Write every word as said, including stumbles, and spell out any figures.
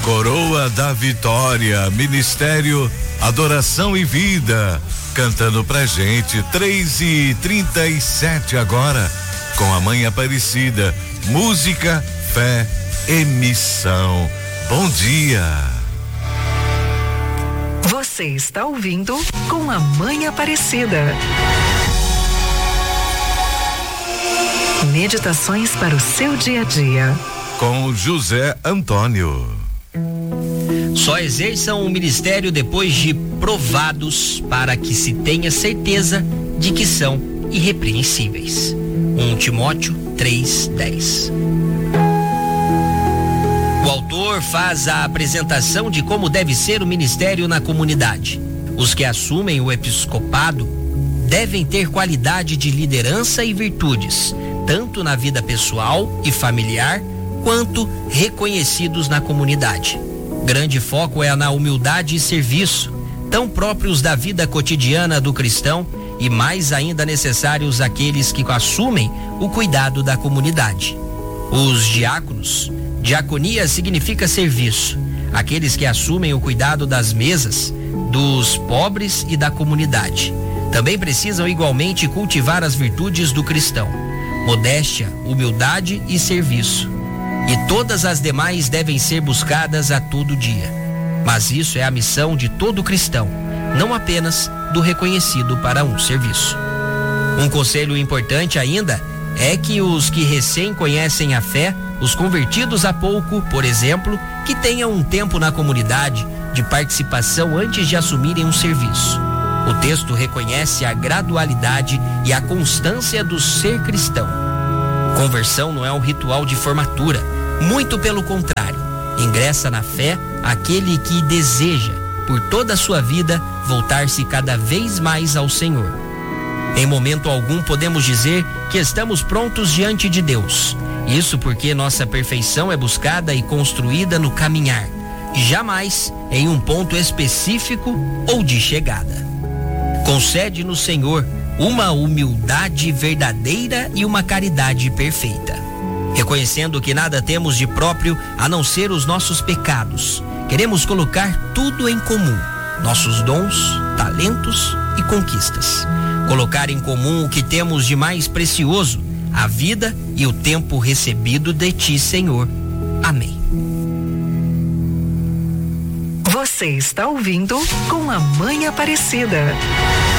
Coroa da Vitória, Ministério Adoração e Vida, cantando pra gente, três e trinta e sete agora, com a Mãe Aparecida, música, fé e missão. Bom dia. Você está ouvindo com a Mãe Aparecida. Meditações para o seu dia a dia. Com José Antônio. Só exerçam o ministério depois de provados, para que se tenha certeza de que são irrepreensíveis. Primeiro Timóteo três, dez. O autor faz a apresentação de como deve ser o ministério na comunidade. Os que assumem o episcopado devem ter qualidade de liderança e virtudes, tanto na vida pessoal e familiar, quanto reconhecidos na comunidade. Grande foco é na humildade e serviço, tão próprios da vida cotidiana do cristão e mais ainda necessários àqueles que assumem o cuidado da comunidade. Os diáconos, diaconia significa serviço, aqueles que assumem o cuidado das mesas, dos pobres e da comunidade. Também precisam igualmente cultivar as virtudes do cristão: modéstia, humildade e serviço. E todas as demais devem ser buscadas a todo dia. Mas isso é a missão de todo cristão, não apenas do reconhecido para um serviço. Um conselho importante ainda é que os que recém conhecem a fé, os convertidos há pouco, por exemplo, que tenham um tempo na comunidade de participação antes de assumirem um serviço. O texto reconhece a gradualidade e a constância do ser cristão. Conversão não é um ritual de formatura, muito pelo contrário. Ingressa na fé aquele que deseja, por toda a sua vida, voltar-se cada vez mais ao Senhor. Em momento algum podemos dizer que estamos prontos diante de Deus. Isso porque nossa perfeição é buscada e construída no caminhar, jamais em um ponto específico ou de chegada. Concede-nos, Senhor, uma humildade verdadeira e uma caridade perfeita. Reconhecendo que nada temos de próprio a não ser os nossos pecados, queremos colocar tudo em comum: nossos dons, talentos e conquistas. Colocar em comum o que temos de mais precioso: a vida e o tempo recebido de Ti, Senhor. Amém. Você está ouvindo com a Mãe Aparecida.